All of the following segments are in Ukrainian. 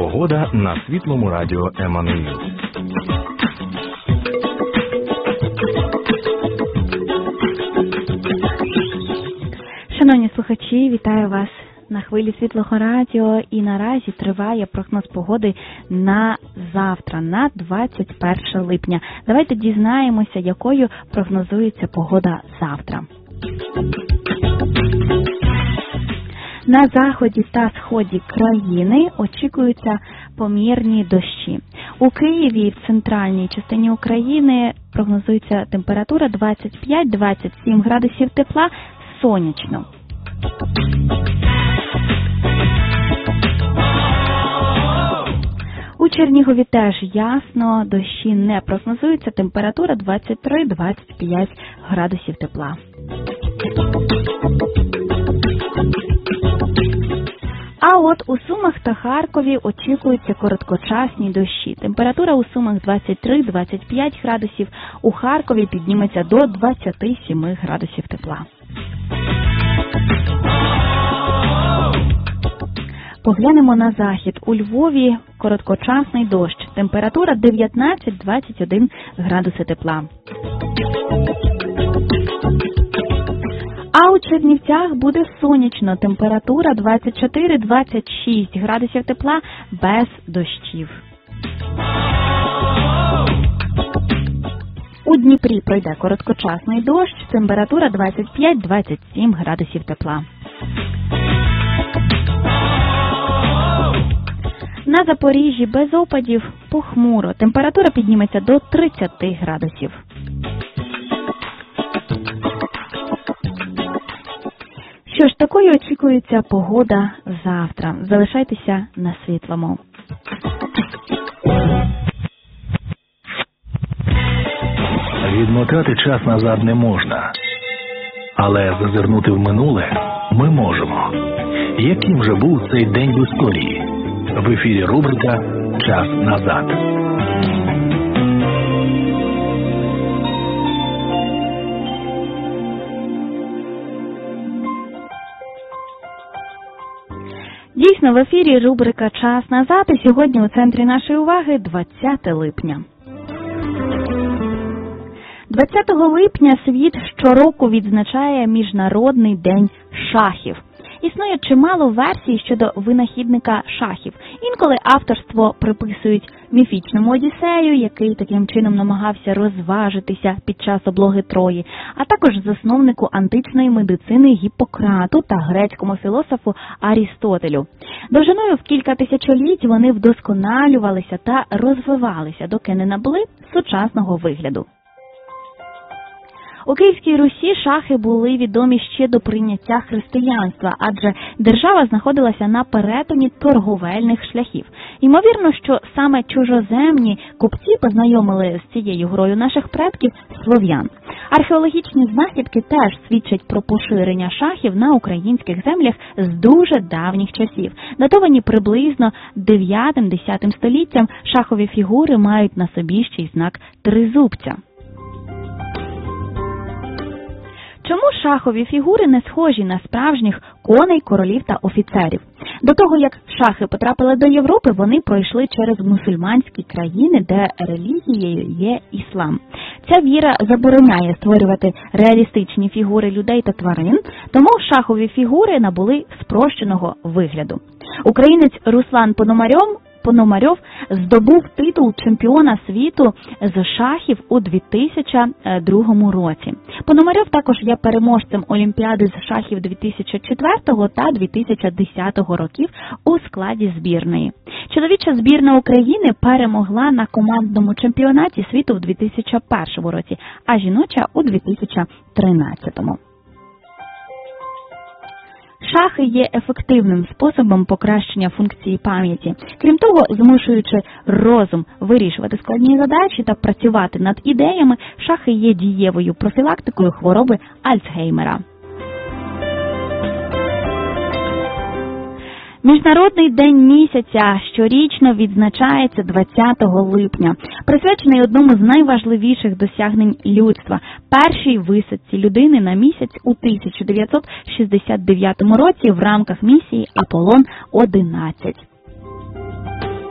Погода на Світлому радіо Еммануїл. Шановні слухачі, вітаю вас на хвилі Світлого радіо, і наразі триває прогноз погоди на завтра, на 21 липня. Давайте дізнаємося, якою прогнозується погода завтра. На заході та сході країни очікуються помірні дощі. У Києві, в центральній частині України, прогнозується температура 25-27 градусів тепла, сонячно. У Чернігові теж ясно, дощі не прогнозуються, температура 23-25 градусів тепла. А от у Сумах та Харкові очікуються короткочасні дощі. Температура у Сумах 23-25 градусів, у Харкові підніметься до 27 градусів тепла. Поглянемо на захід. У Львові короткочасний дощ. Температура 19-21 градуси тепла. А у Чернівцях буде сонячно. Температура 24-26 градусів тепла без дощів. У Дніпрі пройде короткочасний дощ. Температура 25-27 градусів тепла. На Запоріжжі без опадів похмуро. Температура підніметься до 30 градусів. Що ж, такою очікується погода завтра. Залишайтеся на Світлому. Відмотати час назад не можна, але зазирнути в минуле ми можемо. Яким же був цей день в історії? В ефірі рубрика «Час назад». Дійсно, в ефірі рубрика «Час назад», і сьогодні у центрі нашої уваги 20 липня. 20 липня світ щороку відзначає Міжнародний день шахів. Існує чимало версій щодо винахідника шахів. Інколи авторство приписують міфічному Одіссею, який таким чином намагався розважитися під час облоги Трої, а також засновнику античної медицини Гіппократу та грецькому філософу Арістотелю. Довжиною в кілька тисячоліть вони вдосконалювалися та розвивалися, доки не набули сучасного вигляду. У Київській Русі шахи були відомі ще до прийняття християнства, адже держава знаходилася на перетині торговельних шляхів. Ймовірно, що саме чужоземні купці познайомили з цією грою наших предків слов'ян. Археологічні знахідки теж свідчать про поширення шахів на українських землях з дуже давніх часів. Датовані приблизно 9-10 століттям, шахові фігури мають на собі ще й знак тризубця. Чому шахові фігури не схожі на справжніх коней, королів та офіцерів? До того, як шахи потрапили до Європи, вони пройшли через мусульманські країни, де релігією є іслам. Ця віра забороняє створювати реалістичні фігури людей та тварин, тому шахові фігури набули спрощеного вигляду. Українець Руслан Пономарьов здобув титул чемпіона світу з шахів у 2002 році. Пономарьов також є переможцем Олімпіади з шахів 2004 та 2010 років у складі збірної. Чоловіча збірна України перемогла на командному чемпіонаті світу в 2001 році, а жіноча у 2013. Шахи є ефективним способом покращення функції пам'яті. Крім того, змушуючи розум вирішувати складні задачі та працювати над ідеями, шахи є дієвою профілактикою хвороби Альцгеймера. Міжнародний день місяця щорічно відзначається 20 липня, присвячений одному з найважливіших досягнень людства – першій висадці людини на місяць у 1969 році в рамках місії Аполлон-11.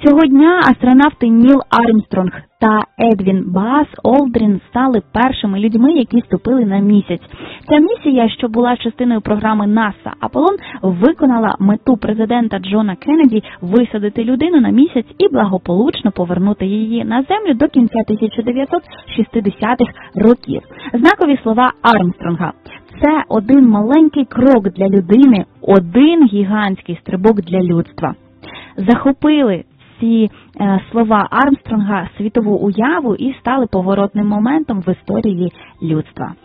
Цього дня астронавти Ніл Армстронг та Едвін Баас Олдрін стали першими людьми, які ступили на місяць. Ця місія, що була частиною програми НАСА «Аполлон», виконала мету президента Джона Кеннеді висадити людину на місяць і благополучно повернути її на Землю до кінця 1960-х років. Знакові слова Армстронга. Це один маленький крок для людини, один гігантський стрибок для людства. Захопили ці слова Армстронга світову уяву і стали поворотним моментом в історії людства.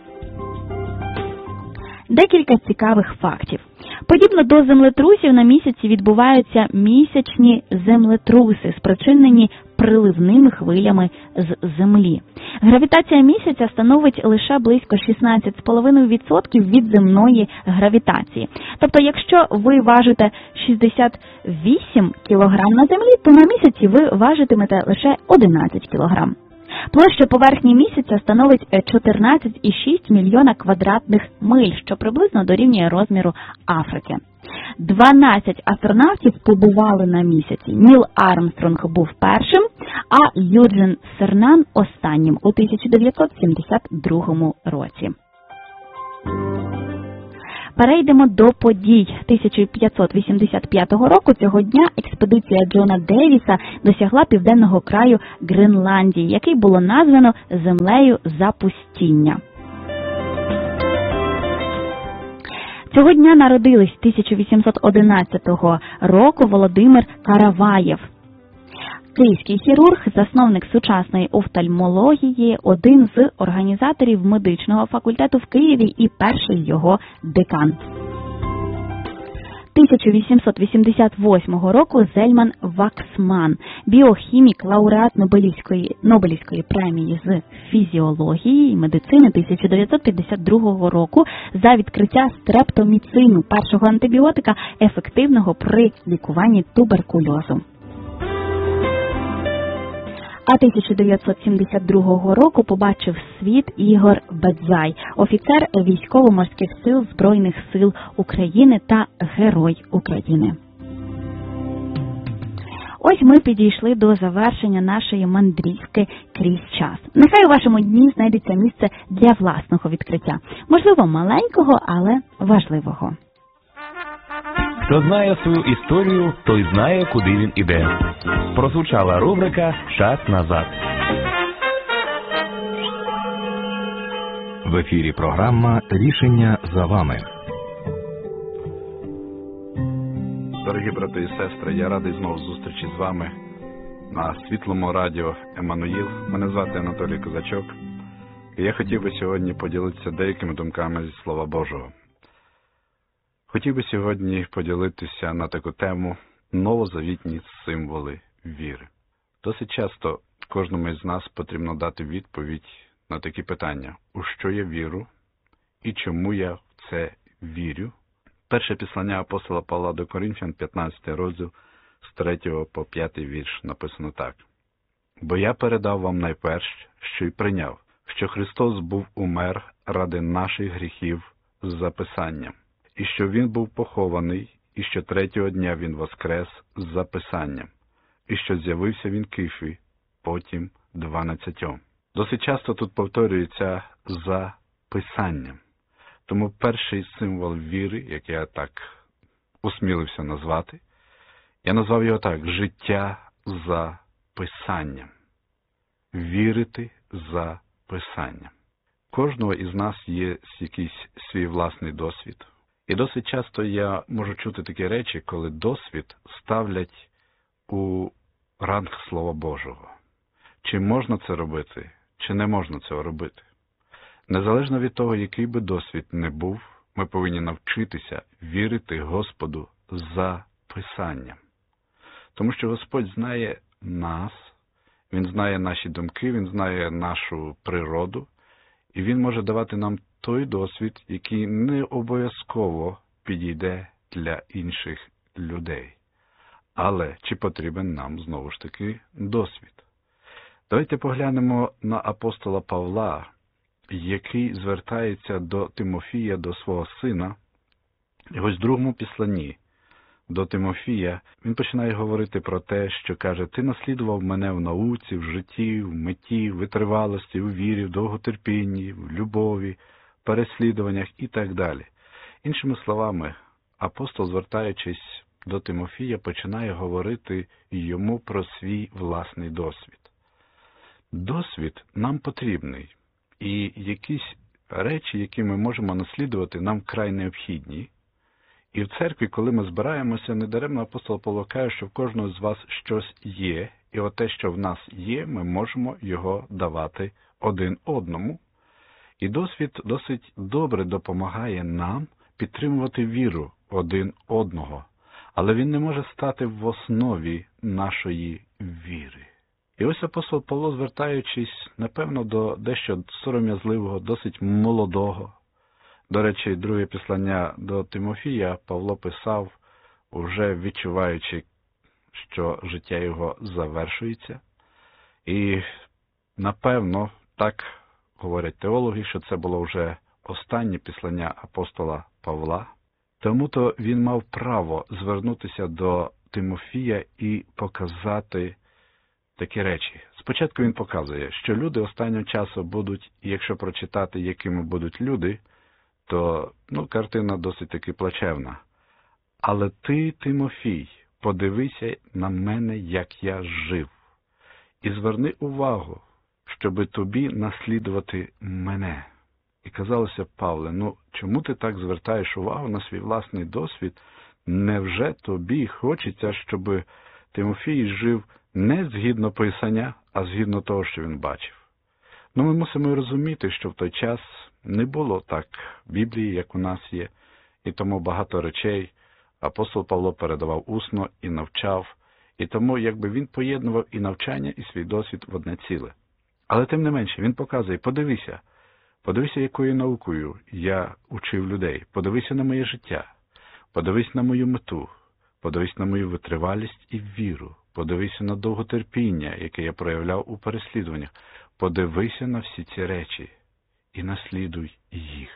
Декілька цікавих фактів. Подібно до землетрусів на місяці відбуваються місячні землетруси, спричинені приливними хвилями з Землі. Гравітація місяця становить лише близько 16,5% від земної гравітації. Тобто, якщо ви важите 68 кг на Землі, то на місяці ви важитимете лише 11 кг. Площа поверхні місяця становить 14,6 мільйона квадратних миль, що приблизно дорівнює розміру Африки. 12 астронавтів побували на місяці. Ніл Армстронг був першим, а Юджин Сернан – останнім у 1972 році. Перейдемо до подій. 1585 року цього дня експедиція Джона Девіса досягла південного краю Гренландії, який було названо землею запустіння. Цього дня народились 1811 року Володимир Караваєв. Київський хірург, засновник сучасної офтальмології, один з організаторів медичного факультету в Києві і перший його декан. 1888 року Зельман Ваксман, біохімік, лауреат Нобелівської премії з фізіології і медицини 1952 року за відкриття стрептоміцину, першого антибіотика, ефективного при лікуванні туберкульозу. А 1972 року побачив світ Ігор Бедзай, офіцер військово-морських сил Збройних сил України та Герой України. Ось ми підійшли до завершення нашої мандрівки крізь час. Нехай у вашому дні знайдеться місце для власного відкриття. Можливо, маленького, але важливого. Хто знає свою історію, той знає, куди він іде. Прозвучала рубрика «Час назад». В ефірі програма «Рішення за вами». Дорогі брати і сестри, я радий знову зустрічі з вами на світлому радіо «Еммануїл». Мене звати Анатолій Козачок. І я хотів би сьогодні поділитися деякими думками зі Слова Божого. Хотів би сьогодні поділитися на таку тему «Новозавітні символи віри». Досить часто кожному із нас потрібно дати відповідь на такі питання. У що я вірю і чому я в це вірю? Перше післання апостола Павла до Коринфян, 15 розділ, з 3 по 5 вірш написано так. «Бо я передав вам найперш, що й прийняв, що Христос був умер ради наших гріхів за Писанням, і що Він був похований, і що третього дня Він воскрес за Писанням, і що з'явився Він Кифі, потім 12. Досить часто тут повторюється «за Писанням». Тому перший символ віри, як я так усмілився назвати, я назвав його так «життя за Писанням». Вірити за Писанням. Кожного із нас є якийсь свій власний досвід. І досить часто я можу чути такі речі, коли досвід ставлять у ранг Слова Божого. Чи можна це робити, чи не можна цього робити. Незалежно від того, який би досвід не був, ми повинні навчитися вірити Господу за Писанням. Тому що Господь знає нас, Він знає наші думки, Він знає нашу природу, і Він може давати нам той досвід, який не обов'язково підійде для інших людей. Але чи потрібен нам, знову ж таки, досвід? Давайте поглянемо на апостола Павла, який звертається до Тимофія, до свого сина. І ось в другому післанні, до Тимофія, він починає говорити про те, що каже: «Ти наслідував мене в науці, в житті, в меті, в витривалості, у вірі, в довготерпінні, в любові, в переслідуваннях» і так далі. Іншими словами, апостол, звертаючись до Тимофія, починає говорити йому про свій власний досвід. Досвід нам потрібний, і якісь речі, які ми можемо наслідувати, нам вкрай необхідні. І в церкві, коли ми збираємося, недаремно апостол Павло каже, що в кожного з вас щось є, і от те, що в нас є, ми можемо його давати один одному. І досвід досить добре допомагає нам підтримувати віру один одного, але він не може стати в основі нашої віри. І ось апостол Павло, звертаючись, напевно, до дещо сором'язливого, досить молодого. До речі, друге післання до Тимофія Павло писав, уже відчуваючи, що життя його завершується. І, напевно, так говорять теологи, що це було вже останнє післання апостола Павла. Тому-то він мав право звернутися до Тимофія і показати такі речі. Спочатку він показує, що люди останнього часу будуть, і якщо прочитати, якими будуть люди, то, картина досить таки плачевна. Але ти, Тимофій, подивися на мене, як я жив, і зверни увагу, щоби тобі наслідувати мене. І казалося: Павле, чому ти так звертаєш увагу на свій власний досвід? Невже тобі хочеться, щоб Тимофій жив не згідно Писання, а згідно того, що він бачив? Ми мусимо розуміти, що в той час не було так Біблії, як у нас є, і тому багато речей апостол Павло передавав усно і навчав, і тому він поєднував і навчання, і свій досвід в одне ціле. Але тим не менше, він показує: подивися, якою наукою я учив людей, подивися на моє життя, подивись на мою мету, подивись на мою витривалість і віру, подивися на довготерпіння, яке я проявляв у переслідуваннях, подивися на всі ці речі і наслідуй їх.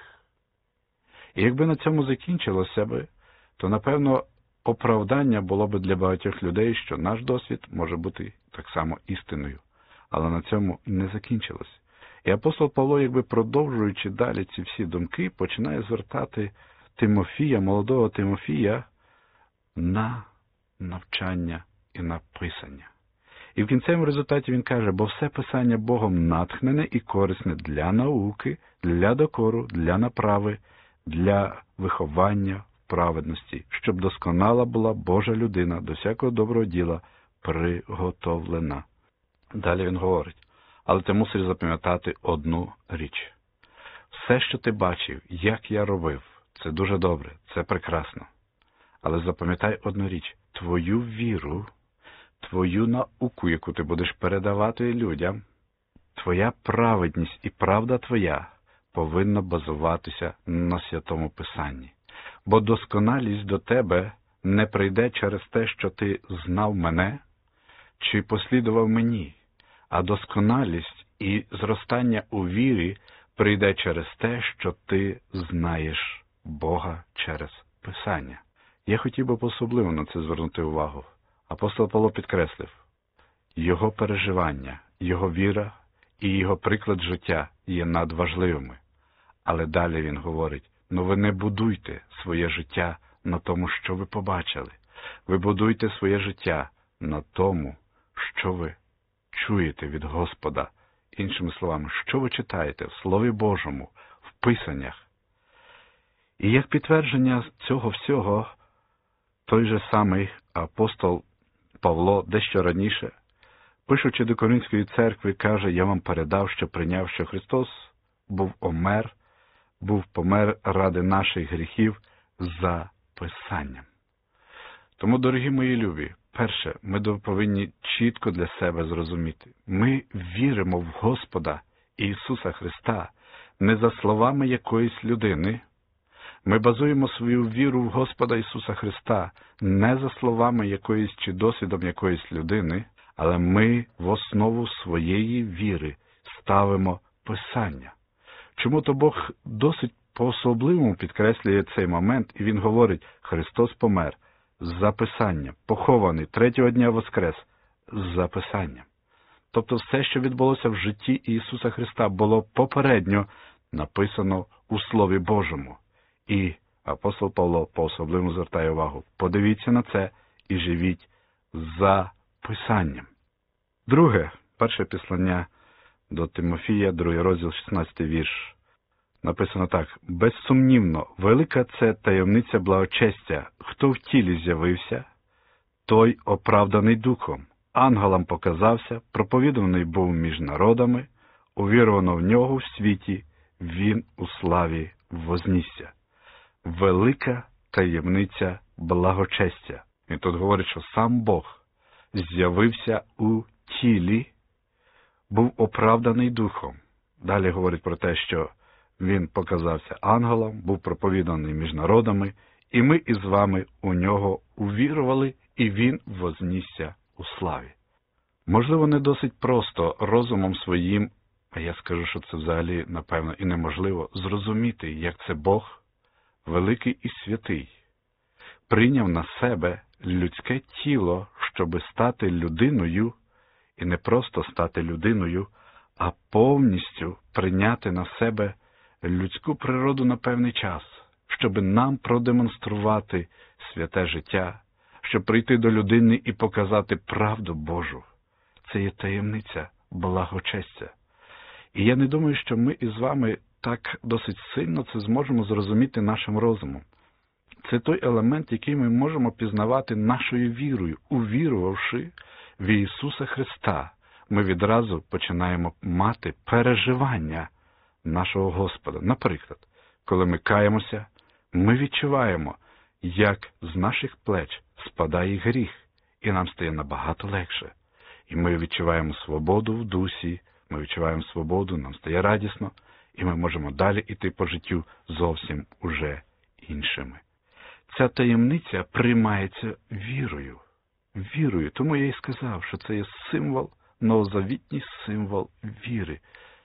І якби на цьому закінчилося би, то, напевно, оправдання було б для багатьох людей, що наш досвід може бути так само істиною. Але на цьому не закінчилось. І апостол Павло, продовжуючи далі ці всі думки, починає звертати Тимофія, молодого Тимофія, на навчання і на писання. І в кінцевому результаті він каже: бо все Писання Богом натхнене і корисне для науки, для докору, для направи, для виховання в праведності, щоб досконала була Божа людина, до всякого доброго діла приготовлена. Далі він говорить: але ти мусиш запам'ятати одну річ. Все, що ти бачив, як я робив, це дуже добре, це прекрасно. Але запам'ятай одну річ: твою віру, твою науку, яку ти будеш передавати людям, твоя праведність і правда твоя повинна базуватися на Святому Писанні. Бо досконалість до тебе не прийде через те, що ти знав мене чи послідував мені, а досконалість і зростання у вірі прийде через те, що ти знаєш Бога через Писання. Я хотів би особливо на це звернути увагу. Апостол Павло підкреслив: його переживання, його віра і його приклад життя є надважливими. Але далі він говорить: ви не будуйте своє життя на тому, що ви побачили. Ви будуйте своє життя на тому, що ви чуєте від Господа. Іншими словами, що ви читаєте в Слові Божому, в Писаннях. І як підтвердження цього всього, той же самий апостол Павло дещо раніше, пишучи до Коринської церкви, каже: я вам передав, що прийняв, що Христос помер ради наших гріхів за Писанням. Тому, дорогі мої любі, перше, ми повинні чітко для себе зрозуміти: ми віримо в Господа Ісуса Христа не за словами якоїсь людини. Ми базуємо свою віру в Господа Ісуса Христа не за словами якоїсь чи досвідом якоїсь людини, але ми в основу своєї віри ставимо Писання. Чому-то Бог досить по-особливому підкреслює цей момент, і Він говорить: Христос помер за Писанням, похований, третього дня воскрес за Писанням. Тобто все, що відбулося в житті Ісуса Христа, було попередньо написано у Слові Божому. І апостол Павло по-особливому звертає увагу: подивіться на це і живіть за Писанням. Друге, перше післання до Тимофія, 2 розділ, 16 вірш. Написано так: «Безсумнівно, велика це таємниця благочестя. Хто в тілі з'явився, той оправданий духом. Ангелам показався, проповідуваний був між народами, увірувано в нього в світі, він у славі вознісся». Велика таємниця благочестя. І тут говорить, що сам Бог з'явився у тілі, був оправданий духом. Далі говорить про те, що він показався ангелам, був проповіданий між народами, і ми із вами у нього увірували, і він вознісся у славі. Можливо, не досить просто розумом своїм, а я скажу, що це взагалі, напевно, і неможливо, зрозуміти, як це Бог, великий і святий, прийняв на себе людське тіло, щоби стати людиною, і не просто стати людиною, а повністю прийняти на себе людську природу на певний час, щоби нам продемонструвати святе життя, щоб прийти до людини і показати правду Божу. Це є таємниця благочестя. І я не думаю, що ми із вами так досить сильно це зможемо зрозуміти нашим розумом. Це той елемент, який ми можемо пізнавати нашою вірою. Увірувавши в Ісуса Христа, ми відразу починаємо мати переживання нашого Господа. Наприклад, коли ми каємося, ми відчуваємо, як з наших плеч спадає гріх, і нам стає набагато легше. І ми відчуваємо свободу в дусі, ми відчуваємо свободу, нам стає радісно, і ми можемо далі йти по життю зовсім уже іншими. Ця таємниця приймається вірою. Вірою. Тому я і сказав, що це є символ, новозавітній символ віри,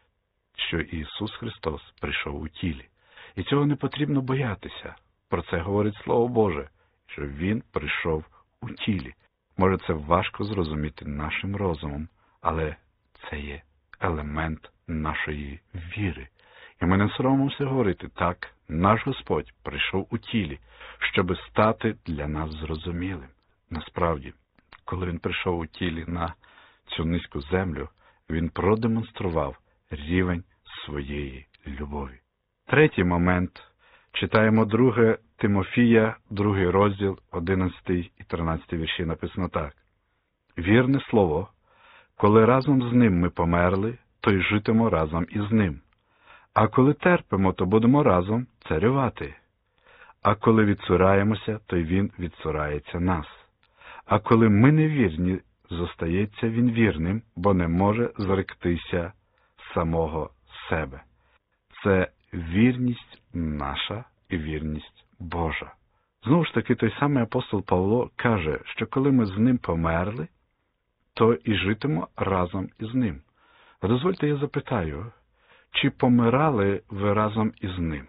що Ісус Христос прийшов у тілі. І цього не потрібно боятися. Про це говорить Слово Боже, що Він прийшов у тілі. Може, це важко зрозуміти нашим розумом, але це є елемент нашої віри. І ми не соромимося говорити: так, наш Господь прийшов у тілі, щоби стати для нас зрозумілим. Насправді, коли Він прийшов у тілі на цю низьку землю, Він продемонстрував рівень своєї любові. Третій момент. Читаємо 2 Тимофія, 2 розділ, 11 і 13 вірші. Написано так: «Вірне слово, коли разом з ним ми померли, то й житимо разом із ним. А коли терпимо, то будемо разом царювати. А коли відцураємося, то й він відцурається нас. А коли ми невірні, зостається він вірним, бо не може зректися самого себе». Це вірність наша і вірність Божа. Знову ж таки, той самий апостол Павло каже, що коли ми з ним померли, то і житимо разом із ним. Дозвольте, я запитаю, чи помирали ви разом із ним?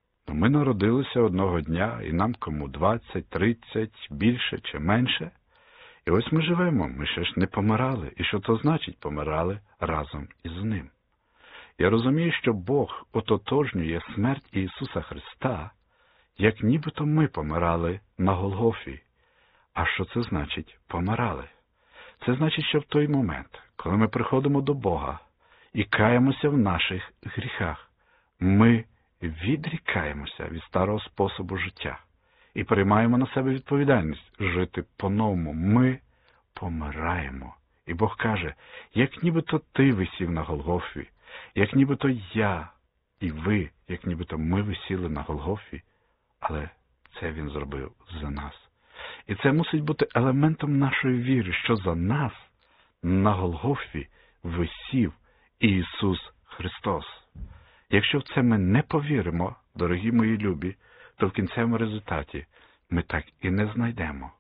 Ми народилися одного дня, і нам кому 20, 30, більше чи менше. І ось ми живемо, ми ще ж не помирали. І що то значить помирали разом із ним? Я розумію, що Бог ототожнює смерть Ісуса Христа, як нібито ми помирали на Голгофі. А що це значить помирали? Це значить, що в той момент, коли ми приходимо до Бога і каємося в наших гріхах, ми відрікаємося від старого способу життя і приймаємо на себе відповідальність жити по-новому. Ми помираємо. І Бог каже: як нібито ти висів на Голгофі, як нібито я і ви, як нібито ми висіли на Голгофі, але це Він зробив за нас. І це мусить бути елементом нашої віри, що за нас на Голгофі висів Ісус Христос. Якщо в це ми не повіримо, дорогі мої любі, то в кінцевому результаті ми так і не знайдемо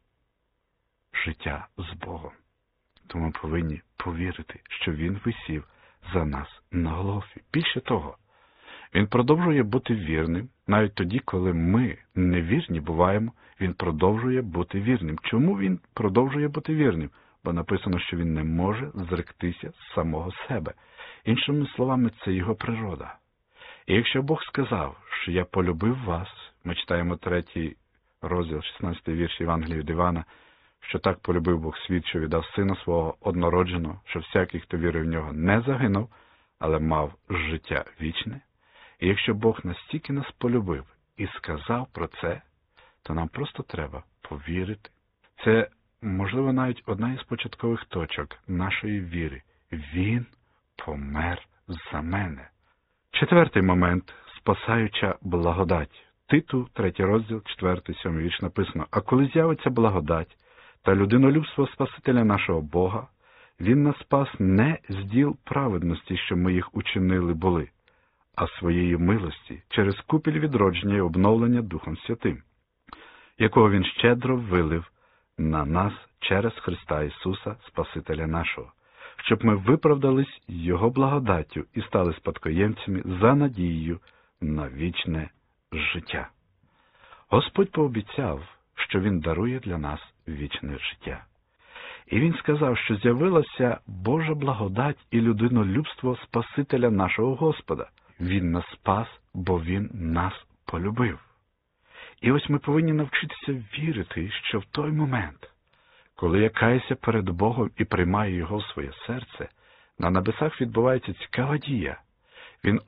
життя з Богом. Тому ми повинні повірити, що Він висів за нас на Голгофі. Більше того, Він продовжує бути вірним, навіть тоді, коли ми невірні буваємо, він продовжує бути вірним. Чому він продовжує бути вірним? Бо написано, що він не може зректися з самого себе. Іншими словами, це його природа. І якщо Бог сказав, що я полюбив вас, ми читаємо 3 розділ, 16 вірш Євангелія від Івана, що так полюбив Бог світ, що віддав Сина Свого однородженого, що всякий, хто вірив в Нього, не загинув, але мав життя вічне. І якщо Бог настільки нас полюбив і сказав про це, то нам просто треба повірити. Це, можливо, навіть одна із початкових точок нашої віри. Він помер за мене. 4 момент – спасаюча благодать. Титу, 3 розділ, 4-7 вірш написано: «А коли з'явиться благодать та людинолюбство Спасителя нашого Бога, Він нас спас не з діл праведності, що ми їх учинили були, а своєї милості через купіль відродження і обновлення Духом Святим, якого Він щедро вилив на нас через Христа Ісуса, Спасителя нашого, щоб ми виправдались Його благодаттю і стали спадкоємцями за надією на вічне життя». Господь пообіцяв, що Він дарує для нас вічне життя. І Він сказав, що з'явилася Божа благодать і людинолюбство Спасителя нашого Господа. Він нас спас, бо Він нас полюбив. І ось ми повинні навчитися вірити, що в той момент, коли я каюся перед Богом і приймаю Його в своє серце, на небесах відбувається цікава дія.